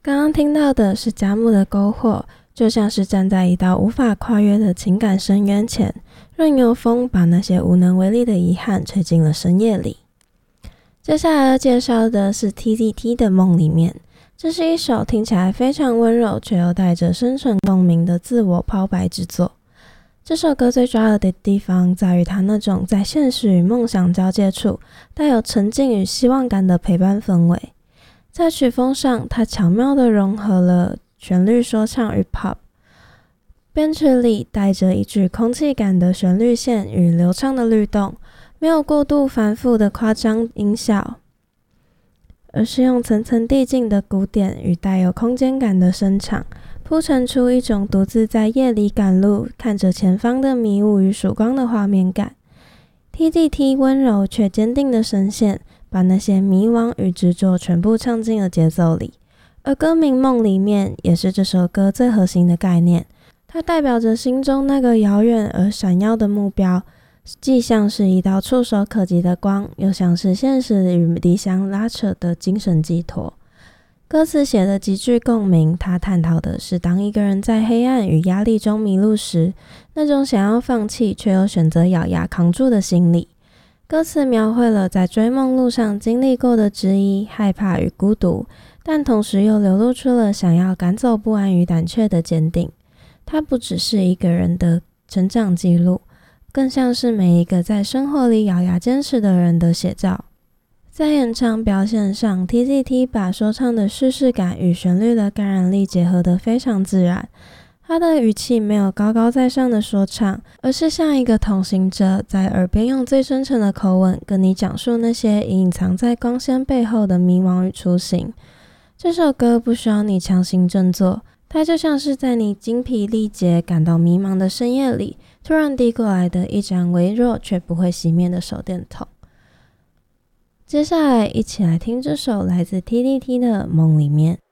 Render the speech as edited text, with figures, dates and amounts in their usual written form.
刚刚听到的是佳木的篝火，就像是站在一道无法跨越的情感深渊前，任由风把那些无能为力的遗憾吹进了深夜里。接下来要介绍的是 TZT 的梦里面，这是一首听起来非常温柔却又带着深沉共鸣的自我抛白之作。这首歌最抓耳的地方在于它那种在现实与梦想交界处带有沉静与希望感的陪伴氛围。在曲风上，它巧妙地融合了旋律说唱与 pop， 编曲里带着一句空气感的旋律线与流畅的律动，没有过度繁复的夸张音效，而是用层层递进的鼓点与带有空间感的声场，铺陈出一种独自在夜里赶路，看着前方的迷雾与曙光的画面感。TZT 温柔却坚定的声线，把那些迷惘与执着全部唱进了节奏里。而歌名梦里面也是这首歌最核心的概念，它代表着心中那个遥远而闪耀的目标，既像是一道触手可及的光，又像是现实与理想拉扯的精神寄托。歌词写的极具共鸣，它探讨的是当一个人在黑暗与压力中迷路时，那种想要放弃却又选择咬牙扛住的心理。歌词描绘了在追梦路上经历过的质疑、害怕与孤独，但同时又流露出了想要赶走不安与胆怯的坚定。它不只是一个人的成长记录，更像是每一个在生活里咬牙坚持的人的写照。在演唱表现上， TZT 把说唱的叙事感与旋律的感染力结合得非常自然。他的语气没有高高在上的说唱，而是像一个同行者，在耳边用最真诚的口吻跟你讲述那些隐藏在光鲜背后的迷惘与初心。这首歌不需要你强行振作，它就像是在你精疲力竭感到迷茫的深夜里，突然递过来的一盏微弱却不会熄灭的手电筒。接下来一起来听这首来自 TZT 的梦里面。